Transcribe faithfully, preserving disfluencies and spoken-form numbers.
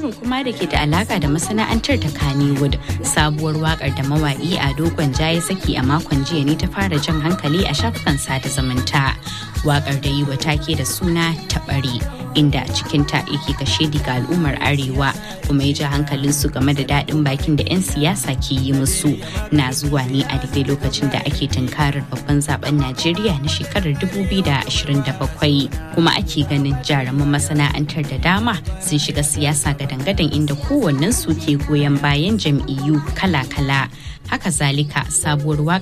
labarin kuma da ke da alaka da masana'antar ta Kannywood, sabuwar wakar da mawaki Ado Gwanja ya saki a makon jiya ne ta fara jan hankali a shafukan sada zumunta. Wakar da yi wa take da suna Taɓare, inda cikinta yake kashe ga al'ummar Arewa kuma ya ji hankalinsu game da daɗin bakin da 'yan siyasa ke yi musu, na zuwa ne a daidai lokacin da ake tunkarar babban zaben Najeriya na shekarar dubu biyu da ashirin da bakwai, kuma ake ganin jaruman masana'antar da dama sun shiga siyasa gadan-gadan inda kowannen su ke goyon bayan jam'iyyu kala-kala. Haka zalika sabuwar